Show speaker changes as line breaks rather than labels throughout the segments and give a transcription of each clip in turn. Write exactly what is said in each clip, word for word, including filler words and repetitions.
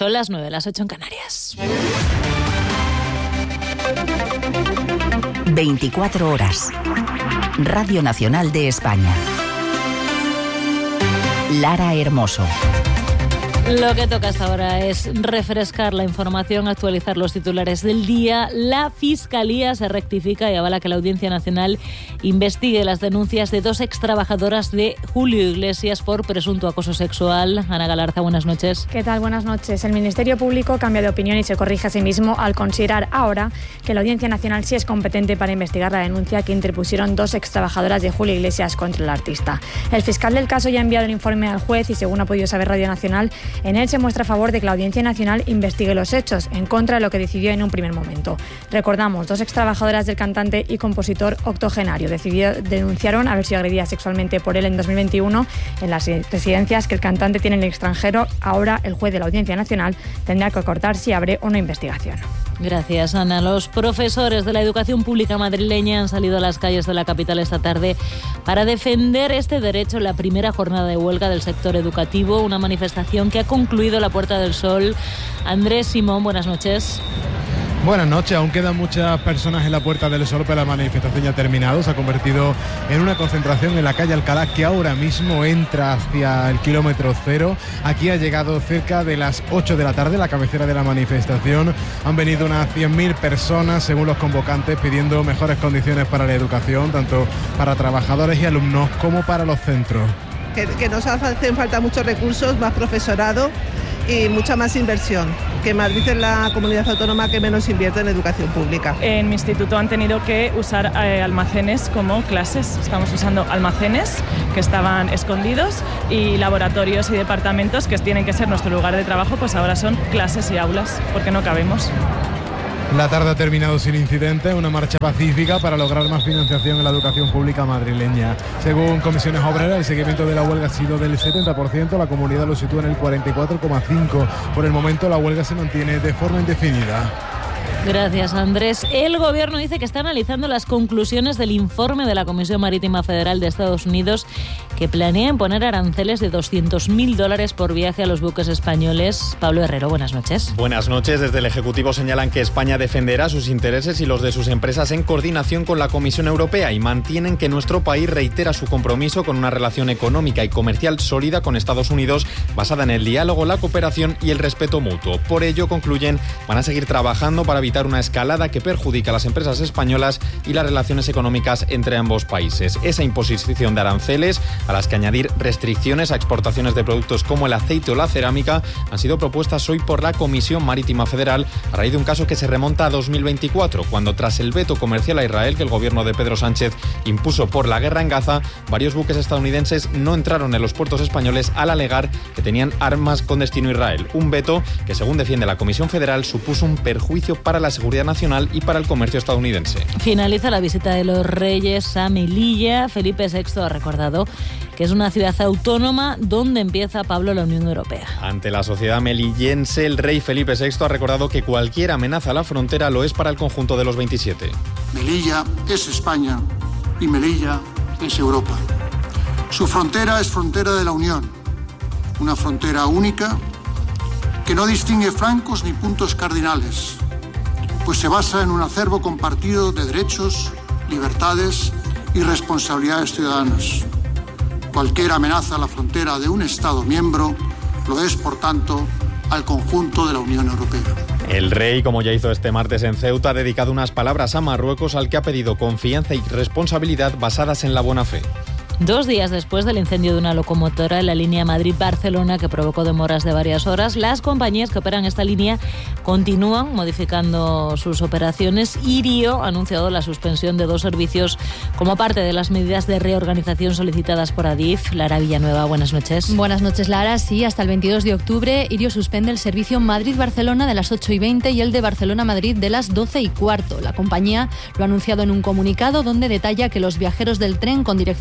Son las nueve, las ocho en Canarias.
veinticuatro horas. Radio Nacional de España. Lara Hermoso.
Lo que toca hasta ahora es refrescar la información, actualizar los titulares del día. La Fiscalía se rectifica y avala que la Audiencia Nacional investigue las denuncias de dos extrabajadoras de Julio Iglesias por presunto acoso sexual. Ana Galarza, buenas noches.
¿Qué tal? Buenas noches. El Ministerio Público cambia de opinión y se corrige a sí mismo al considerar ahora que la Audiencia Nacional sí es competente para investigar la denuncia que interpusieron dos extrabajadoras de Julio Iglesias contra el artista. El fiscal del caso ya ha enviado el informe al juez y, según ha podido saber Radio Nacional, en él se muestra a favor de que la Audiencia Nacional investigue los hechos, en contra de lo que decidió en un primer momento. Recordamos, dos extrabajadoras del cantante y compositor octogenario decidió, denunciaron haber sido agredidas sexualmente por él en dos mil veintiuno en las residencias que el cantante tiene en el extranjero. Ahora el juez de la Audiencia Nacional tendrá que acordar si abre o no investigación.
Gracias, Ana. Los profesores de la educación pública madrileña han salido a las calles de la capital esta tarde para defender este derecho en la primera jornada de huelga del sector educativo, una manifestación que ha concluido la Puerta del Sol. Andrés Simón, buenas noches.
Buenas noches, aún quedan muchas personas en la Puerta del Sol, pero la manifestación ya ha terminado. Se ha convertido en una concentración en la calle Alcalá, que ahora mismo entra hacia el kilómetro cero. Aquí ha llegado cerca de las ocho de la tarde, la cabecera de la manifestación. Han venido unas cien mil personas, según los convocantes, pidiendo mejores condiciones para la educación, tanto para trabajadores y alumnos como para los centros.
Que, que nos hacen falta muchos recursos, más profesorado y mucha más inversión, que Madrid es la comunidad autónoma que menos invierte en educación pública.
En mi instituto han tenido que usar eh, almacenes como clases. Estamos usando almacenes que estaban escondidos y laboratorios y departamentos que tienen que ser nuestro lugar de trabajo, pues ahora son clases y aulas, porque no cabemos.
La tarde ha terminado sin incidentes, una marcha pacífica para lograr más financiación en la educación pública madrileña. Según Comisiones Obreras, el seguimiento de la huelga ha sido del setenta por ciento, la comunidad lo sitúa en el cuarenta y cuatro coma cinco por ciento. Por el momento, la huelga se mantiene de forma indefinida.
Gracias, Andrés. El Gobierno dice que está analizando las conclusiones del informe de la Comisión Marítima Federal de Estados Unidos, que planea imponer aranceles de doscientos mil dólares por viaje a los buques españoles. Pablo Herrero, buenas noches.
Buenas noches. Desde el Ejecutivo señalan que España defenderá sus intereses y los de sus empresas en coordinación con la Comisión Europea, y mantienen que nuestro país reitera su compromiso con una relación económica y comercial sólida con Estados Unidos, basada en el diálogo, la cooperación y el respeto mutuo. Por ello, concluyen, van a seguir trabajando para evitar una escalada que perjudica a las empresas españolas y las relaciones económicas entre ambos países. Esa imposición de aranceles, a las que añadir restricciones a exportaciones de productos como el aceite o la cerámica, han sido propuestas hoy por la Comisión Marítima Federal a raíz de un caso que se remonta a dos mil veinticuatro, cuando tras el veto comercial a Israel que el gobierno de Pedro Sánchez impuso por la guerra en Gaza, varios buques estadounidenses no entraron en los puertos españoles al alegar que tenían armas con destino a Israel. Un veto que, según defiende la Comisión Federal, supuso un perjuicio para la seguridad nacional y para el comercio estadounidense.
Finaliza la visita de los Reyes a Melilla. Felipe sexto ha recordado que es una ciudad autónoma donde empieza, Pablo, la Unión Europea.
Ante la sociedad melillense, el rey Felipe sexto ha recordado que cualquier amenaza a la frontera lo es para el conjunto de los veintisiete.
Melilla es España y Melilla es Europa. Su frontera es frontera de la Unión, una frontera única que no distingue flancos ni puntos cardinales, pues se basa en un acervo compartido de derechos, libertades y responsabilidades ciudadanas. Cualquier amenaza a la frontera de un Estado miembro lo es, por tanto, al conjunto de la Unión Europea.
El rey, como ya hizo este martes en Ceuta, ha dedicado unas palabras a Marruecos, al que ha pedido confianza y responsabilidad basadas en la buena fe.
Dos días después del incendio de una locomotora en la línea Madrid-Barcelona, que provocó demoras de varias horas, las compañías que operan esta línea continúan modificando sus operaciones. Irio ha anunciado la suspensión de dos servicios como parte de las medidas de reorganización solicitadas por Adif. Lara Villanueva, buenas noches.
Buenas noches, Lara. Sí, hasta el veintidós de octubre, Irio suspende el servicio Madrid-Barcelona de las ocho y veinte y el de Barcelona-Madrid de las doce y cuarto. La compañía lo ha anunciado en un comunicado donde detalla que los viajeros del tren con dirección Barcelona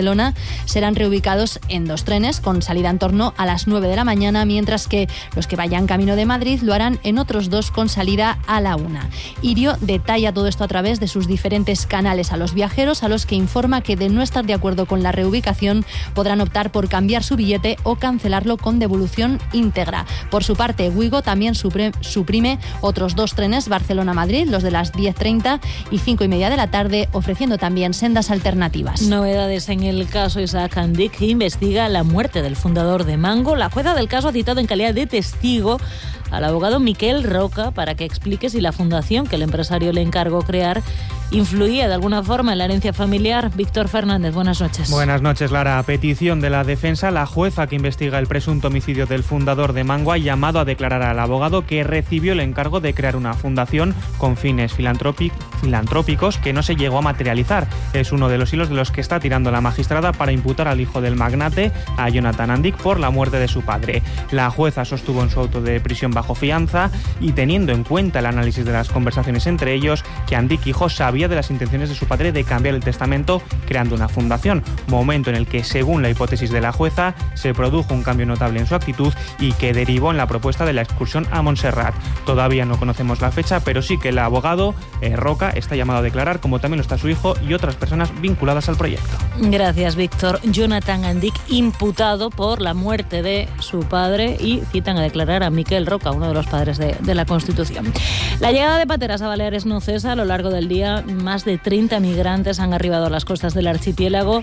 Barcelona serán reubicados en dos trenes con salida en torno a las nueve de la mañana, mientras que los que vayan camino de Madrid lo harán en otros dos con salida a la una. Irio detalla todo esto a través de sus diferentes canales a los viajeros, a los que informa que de no estar de acuerdo con la reubicación podrán optar por cambiar su billete o cancelarlo con devolución íntegra. Por su parte, Wigo también suprime otros dos trenes Barcelona-Madrid, los de las diez treinta y cinco y media de la tarde, ofreciendo también sendas alternativas.
Novedades en el caso Isaac Andic, que investiga la muerte del fundador de Mango. La jueza del caso ha citado en calidad de testigo al abogado Miquel Roca para que explique si la fundación que el empresario le encargó crear influía de alguna forma en la herencia familiar. Víctor Fernández, buenas noches.
Buenas noches, Lara. A petición de la defensa, la jueza que investiga el presunto homicidio del fundador de Mango ha llamado a declarar al abogado que recibió el encargo de crear una fundación con fines filantrópicos que no se llegó a materializar. Es uno de los hilos de los que está tirando la magistrada para imputar al hijo del magnate, a Jonathan Andic, por la muerte de su padre. La jueza sostuvo en su auto de prisión bajo fianza y, teniendo en cuenta el análisis de las conversaciones entre ellos, que Andic hijo sabía de las intenciones de su padre de cambiar el testamento creando una fundación, momento en el que, según la hipótesis de la jueza, se produjo un cambio notable en su actitud y que derivó en la propuesta de la excursión a Montserrat. Todavía no conocemos la fecha, pero sí que el abogado eh, Roca está llamado a declarar, como también lo está su hijo y otras personas vinculadas al proyecto.
Gracias, Víctor. Jonathan Andic, imputado por la muerte de su padre, y citan a declarar a Miquel Roca, uno de los padres de, de la Constitución. La llegada de pateras a Baleares no cesa. A lo largo del día, más de treinta migrantes han arribado a las costas del archipiélago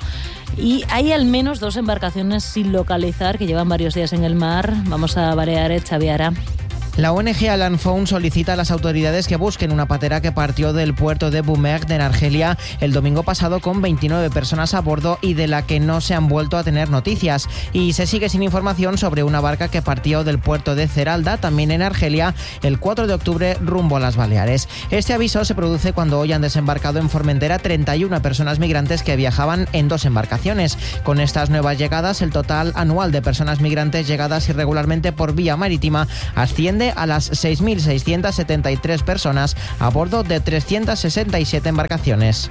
y hay al menos dos embarcaciones sin localizar que llevan varios días en el mar. Vamos a Baleares, Xaviera.
La O N G Alan Found solicita a las autoridades que busquen una patera que partió del puerto de Bumerd, en Argelia, el domingo pasado con veintinueve personas a bordo y de la que no se han vuelto a tener noticias. Y se sigue sin información sobre una barca que partió del puerto de Ceralda, también en Argelia, el cuatro de octubre rumbo a las Baleares. Este aviso se produce cuando hoy han desembarcado en Formentera treinta y una personas migrantes que viajaban en dos embarcaciones. Con estas nuevas llegadas, el total anual de personas migrantes llegadas irregularmente por vía marítima asciende a las seis mil seiscientas setenta y tres personas a bordo de trescientas sesenta y siete embarcaciones.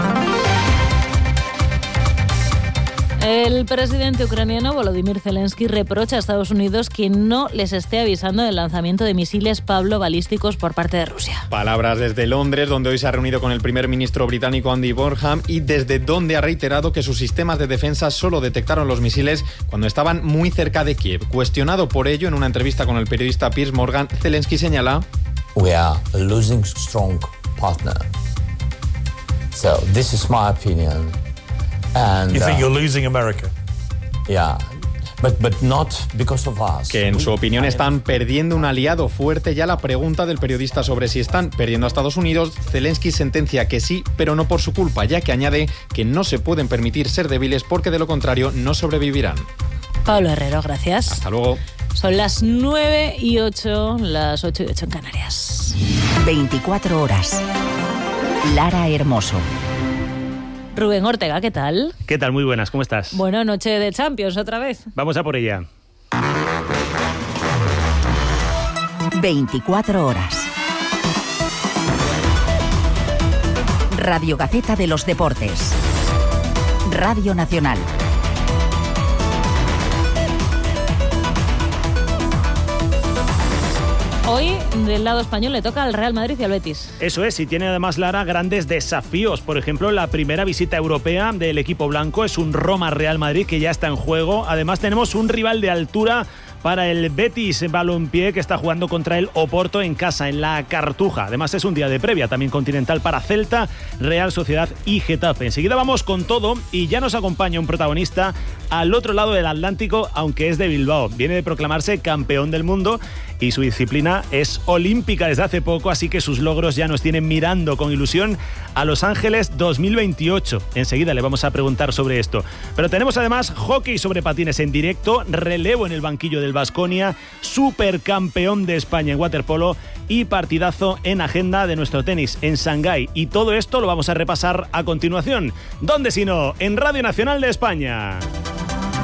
El presidente ucraniano Volodymyr Zelensky reprocha a Estados Unidos que no les esté avisando del lanzamiento de misiles Pablo balísticos por parte de Rusia.
Palabras desde Londres, donde hoy se ha reunido con el primer ministro británico Andy Burnham y desde donde ha reiterado que sus sistemas de defensa solo detectaron los misiles cuando estaban muy cerca de Kiev. Cuestionado por ello en una entrevista con el periodista Piers Morgan, Zelensky señala:
We are a losing strong partner. So this is my opinion. And,
you think uh, you're losing America?
Yeah, but but not because of us.
Que en su opinión están perdiendo un aliado fuerte. Ya la pregunta del periodista sobre si están perdiendo a Estados Unidos, Zelensky sentencia que sí, pero no por su culpa, ya que añade que no se pueden permitir ser débiles porque de lo contrario no sobrevivirán.
Pablo Herrero, gracias.
Hasta luego.
Son las nueve y ocho, las ocho y ocho en Canarias.
veinticuatro horas. Lara Hermoso.
Rubén Ortega, ¿qué tal?
¿Qué tal? Muy buenas, ¿cómo estás?
Bueno, noche de Champions otra vez.
Vamos a por ella.
veinticuatro horas. Radio Gaceta de los Deportes. Radio Nacional.
Hoy, del lado español, le toca al Real Madrid y al Betis.
Eso es, y tiene además, Lara, grandes desafíos. Por ejemplo, la primera visita europea del equipo blanco es un Roma-Real Madrid que ya está en juego. Además, tenemos un rival de altura para el Betis Balompié, que está jugando contra el Oporto en casa, en la Cartuja. Además, es un día de previa también continental para Celta, Real Sociedad y Getafe. Enseguida vamos con todo y ya nos acompaña un protagonista al otro lado del Atlántico, aunque es de Bilbao. Viene de proclamarse campeón del mundo y su disciplina es olímpica desde hace poco, así que sus logros ya nos tienen mirando con ilusión a Los Ángeles dos mil veintiocho. Enseguida le vamos a preguntar sobre esto. Pero tenemos además hockey sobre patines en directo, relevo en el banquillo del Baskonia, supercampeón de España en waterpolo y partidazo en agenda de nuestro tenis en Shanghái. Y todo esto lo vamos a repasar a continuación. ¿Dónde si no? En Radio Nacional de España.